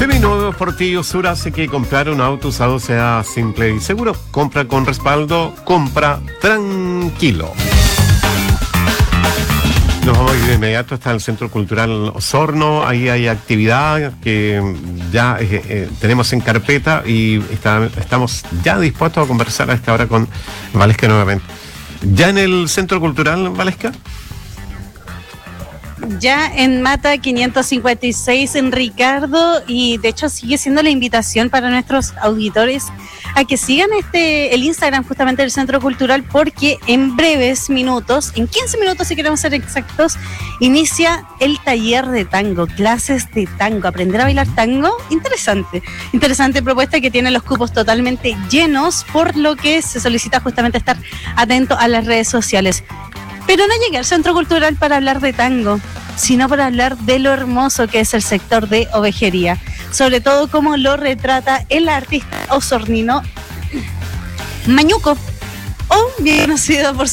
Seminuevo Portillo Sur hace que comprar un auto usado sea simple y seguro. Compra con respaldo, compra tranquilo. Nos vamos a ir de inmediato hasta el Centro Cultural Osorno. Ahí hay actividad que ya tenemos en carpeta y estamos ya dispuestos a conversar a esta hora con Valesca nuevamente. ¿Ya en el Centro Cultural, Valesca? Ya en Mata 556 en Ricardo, y de hecho sigue siendo la invitación para nuestros auditores a que sigan el Instagram justamente del Centro Cultural, porque en breves minutos, en 15 minutos si queremos ser exactos, inicia el taller de tango, clases de tango, aprender a bailar tango. Interesante propuesta que tiene los cupos totalmente llenos, por lo que se solicita justamente estar atento a las redes sociales. Pero no llegué al Centro Cultural para hablar de tango, sino para hablar de lo hermoso que es el sector de ovejería, sobre todo cómo lo retrata el artista osornino Mañuco, o bien conocido por su